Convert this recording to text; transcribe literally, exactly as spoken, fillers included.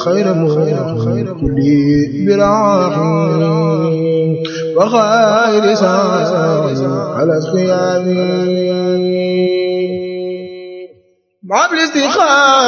خير مخلق لي براحم وخير سعي على الخيام مع الاستخاء